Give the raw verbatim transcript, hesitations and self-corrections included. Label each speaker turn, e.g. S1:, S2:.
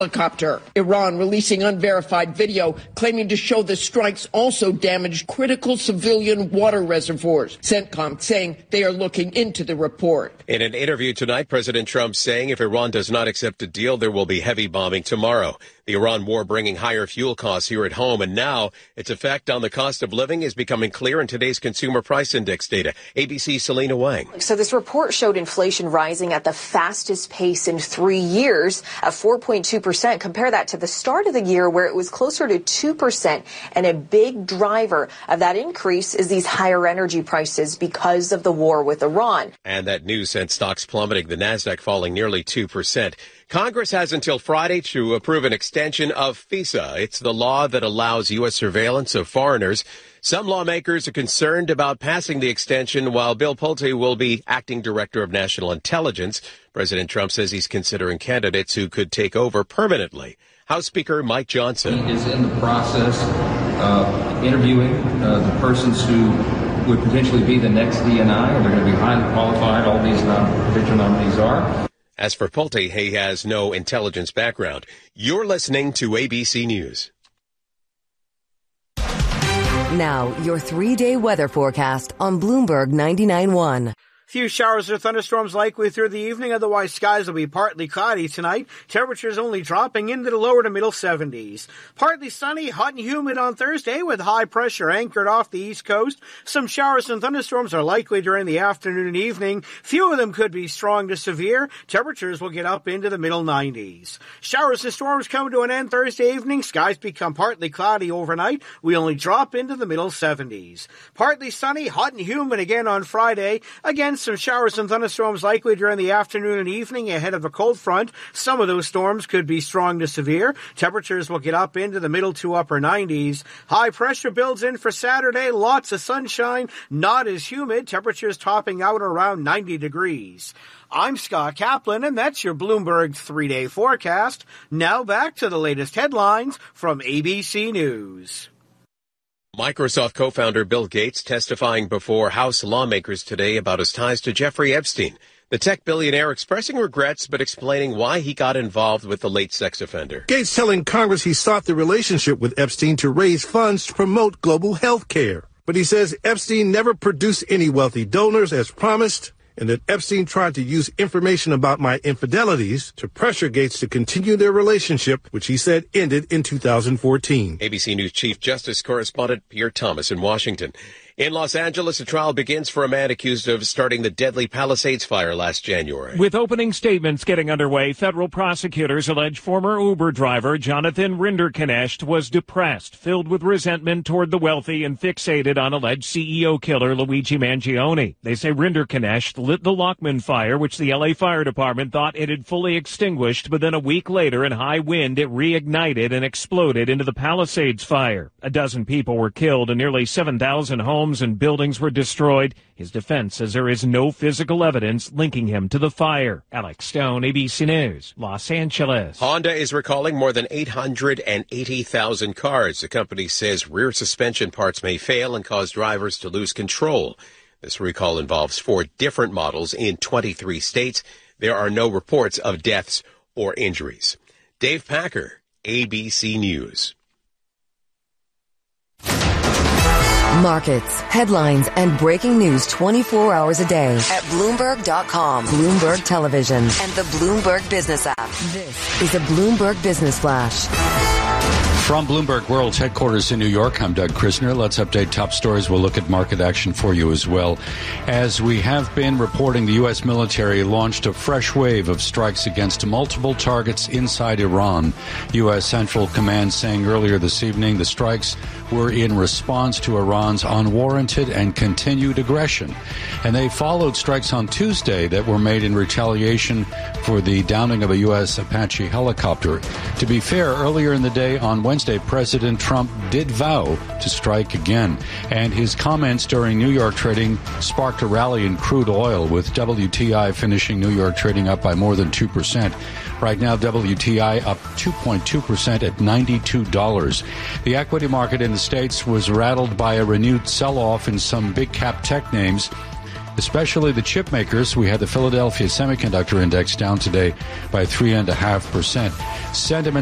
S1: helicopter. Iran releasing unverified video claiming to show the strikes also damaged critical civilian water reservoirs. CENTCOM saying they are looking into the report.
S2: In an interview tonight, President Trump saying if Iran does not accept a deal, there will be heavy bombing tomorrow. The Iran war bringing higher fuel costs here at home, and now its effect on the cost of living is becoming clear in today's Consumer Price Index data. A B C's Selena Wang.
S3: So this report showed inflation rising at the fastest pace in three years at four point two percent. Compare that to the start of the year where it was closer to two percent. And a big driver of that increase is these higher energy prices because of the war with Iran.
S2: And that news sent stocks plummeting, the Nasdaq falling nearly two percent. Congress has until Friday to approve an extension of FISA. It's the law that allows U S surveillance of foreigners. Some lawmakers are concerned about passing the extension, while Bill Pulte will be acting director of national intelligence. President Trump says he's considering candidates who could take over permanently. House Speaker Mike Johnson.
S4: He is in the process of interviewing uh, the persons who would potentially be the next D N I, and they're going to be highly qualified. All these nom- potential nominees are.
S2: As for Pulte, he has no intelligence background. You're listening to A B C News.
S5: Now, your three-day weather forecast on Bloomberg ninety-nine point one.
S6: Few showers or thunderstorms likely through the evening. Otherwise, skies will be partly cloudy tonight. Temperatures only dropping into the lower to middle seventies. Partly sunny, hot and humid on Thursday with high pressure anchored off the east coast. Some showers and thunderstorms are likely during the afternoon and evening. Few of them could be strong to severe. Temperatures will get up into the middle nineties. Showers and storms come to an end Thursday evening. Skies become partly cloudy overnight. We only drop into the middle seventies. Partly sunny, hot and humid again on Friday. Again, some showers and thunderstorms likely during the afternoon and evening ahead of a cold front. Some of those storms could be strong to severe. Temperatures will get up into the middle to upper nineties. High pressure builds in for Saturday. Lots of sunshine, not as humid. Temperatures topping out around ninety degrees. I'm Scott Kaplan, and that's your Bloomberg three-day forecast. Now back to the latest headlines from A B C News.
S2: Microsoft co-founder Bill Gates testifying before House lawmakers today about his ties to Jeffrey Epstein. The tech billionaire expressing regrets but explaining why he got involved with the late sex offender.
S7: Gates telling Congress he sought the relationship with Epstein to raise funds to promote global health care. But he says Epstein never produced any wealthy donors as promised, and that Epstein tried to use information about my infidelities to pressure Gates to continue their relationship, which he said ended in two thousand fourteen.
S2: A B C News Chief Justice Correspondent Pierre Thomas in Washington. In Los Angeles, a trial begins for a man accused of starting the deadly Palisades fire last January.
S8: With opening statements getting underway, federal prosecutors allege former Uber driver Jonathan Rinderknecht was depressed, filled with resentment toward the wealthy, and fixated on alleged C E O killer Luigi Mangione. They say Rinderknecht lit the Lockman fire, which the L A Fire Department thought it had fully extinguished, but then a week later in high wind it reignited and exploded into the Palisades fire. A dozen people were killed and nearly seven thousand homes and buildings were destroyed. His defense says there is no physical evidence linking him to the fire. Alex Stone, A B C News, Los Angeles.
S2: Honda is recalling more than eight hundred eighty thousand cars. The company says rear suspension parts may fail and cause drivers to lose control. This recall involves four different models in twenty-three states. There are no reports of deaths or injuries. Dave Packer, A B C News.
S5: Markets, headlines, and breaking news twenty-four hours a day at Bloomberg dot com, Bloomberg Television, and the Bloomberg Business app. This is a Bloomberg Business Flash.
S9: From Bloomberg World's headquarters in New York, I'm Doug Krisner. Let's update top stories. We'll look at market action for you as well. As we have been reporting, the U S military launched a fresh wave of strikes against multiple targets inside Iran. U S Central Command saying earlier this evening the strikes were in response to Iran's unwarranted and continued aggression. And they followed strikes on Tuesday that were made in retaliation for the downing of a U S Apache helicopter. To be fair, earlier in the day on Wednesday, President Trump did vow to strike again, and his comments during New York trading sparked a rally in crude oil, with W T I finishing New York trading up by more than two percent. Right now, W T I up two point two percent at ninety-two dollars. The equity market in the States was rattled by a renewed sell-off in some big-cap tech names. especially the chip makers. We had the Philadelphia Semiconductor Index down today by three point five percent. Sentiment